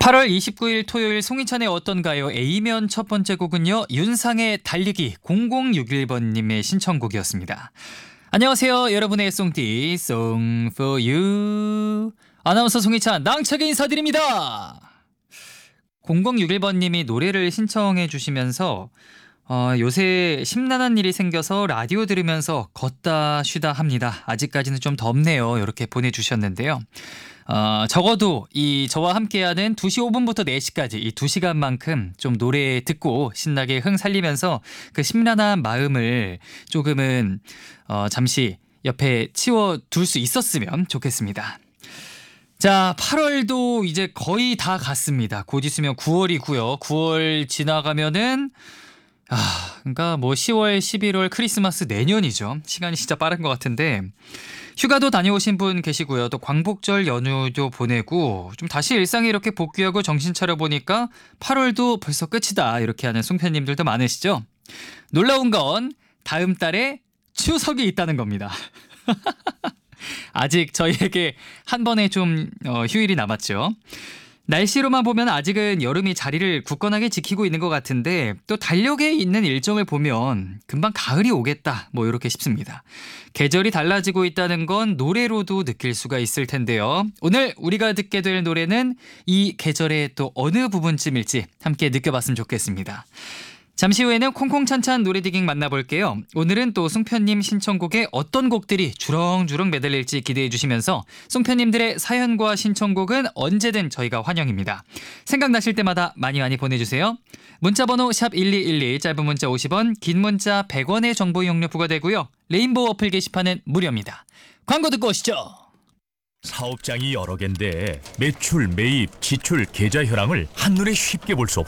8월 29일 토요일 송이찬의 어떤가요? A면 첫 번째 곡은요. 윤상의 달리기 0061번님의 신청곡이었습니다. 안녕하세요. 여러분의 송디 Song for You 아나운서 송이찬 낭차게 인사드립니다. 0061번님이 노래를 신청해 주시면서 요새 심란한 일이 생겨서 라디오 들으면서 걷다 쉬다 합니다. 아직까지는 좀 덥네요. 이렇게 보내주셨는데요. 적어도 저와 함께하는 2시 5분부터 4시까지 이 2시간만큼 좀 노래 듣고 신나게 흥 살리면서 그 심란한 마음을 조금은 잠시 옆에 치워둘 수 있었으면 좋겠습니다. 자, 8월도 이제 거의 다 갔습니다. 곧 있으면 9월이고요. 9월 지나가면은 그러니까 뭐 10월, 11월 크리스마스 내년이죠. 시간이 진짜 빠른 것 같은데 휴가도 다녀오신 분 계시고요. 또 광복절 연휴도 보내고 좀 다시 일상에 이렇게 복귀하고 정신 차려보니까 8월도 벌써 끝이다 이렇게 하는 송편님들도 많으시죠. 놀라운 건 다음 달에 추석이 있다는 겁니다. 아직 저희에게 한 번의 좀 휴일이 남았죠. 날씨로만 보면 아직은 여름이 자리를 굳건하게 지키고 있는 것 같은데 또 달력에 있는 일정을 보면 금방 가을이 오겠다 뭐 이렇게 싶습니다. 계절이 달라지고 있다는 건 노래로도 느낄 수가 있을 텐데요. 오늘 우리가 듣게 될 노래는 이 계절의 또 어느 부분쯤일지 함께 느껴봤으면 좋겠습니다. 잠시 후에는 콩콩찬찬 노래디깅 만나볼게요. 오늘은 또 송편님 신청곡에 어떤 곡들이 주렁주렁 매달릴지 기대해 주시면서 송편님들의 사연과 신청곡은 언제든 저희가 환영입니다. 생각나실 때마다 많이 보내주세요. 문자번호 샵1212 짧은 문자 50원 긴 문자 100원의 정보 이용료 부과되고요. 레인보우 어플 게시판은 무료입니다. 광고 듣고 오시죠. 사업장이 여러 개인데 매출, 매입, 지출, 계좌 현황을 한눈에 쉽게 볼 수